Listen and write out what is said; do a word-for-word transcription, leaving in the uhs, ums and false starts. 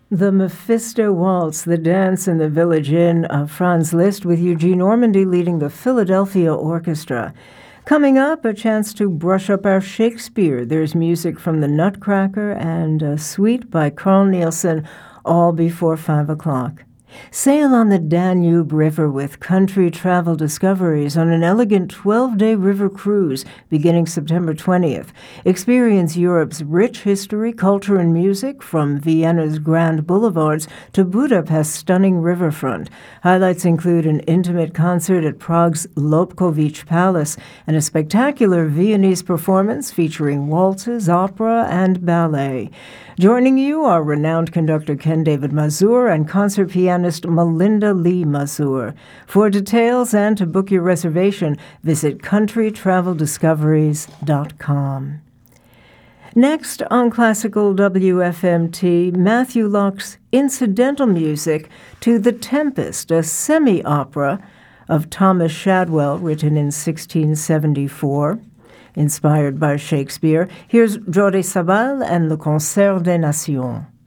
The Mephisto Waltz, the dance in the Village Inn of Franz Liszt, with Eugene Ormandy leading the Philadelphia Orchestra. Coming up, a chance to brush up our Shakespeare. There's music from The Nutcracker and a suite by Carl Nielsen, all before five o'clock. Sail on the Danube River with Country Travel Discoveries on an elegant twelve-day river cruise beginning September twentieth. Experience Europe's rich history, culture, and music from Vienna's grand boulevards to Budapest's stunning riverfront. Highlights include an intimate concert at Prague's Lobkowicz Palace and a spectacular Viennese performance featuring waltzes, opera, and ballet. Joining you are renowned conductor Ken David Mazur and concert pianist Melinda Lee Mazur. For details and to book your reservation, visit country travel discoveries dot com. Next on Classical W F M T, Matthew Locke's incidental music to The Tempest, a semi-opera of Thomas Shadwell, written in sixteen seventy-four. Inspired by Shakespeare, here's Jordi Sabal and Le Concert des Nations.